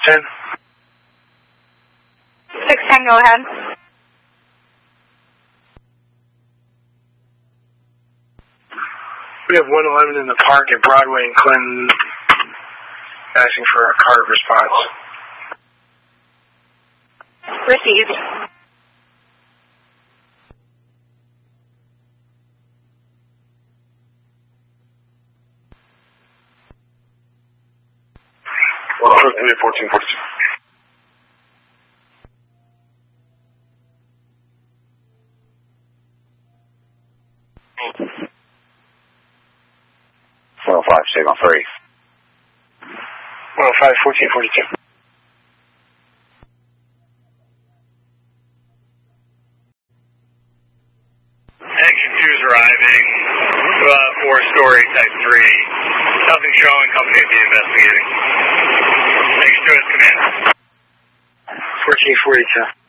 10. 610, go ahead. We have 111 in the park at Broadway and Clinton, asking for a card response. Received. Well, 1442. Save on 3. 105, 1442. Action 2 is arriving, 4-story, type 3. Nothing showing, company to be investigating. Action 2 is command. 1442.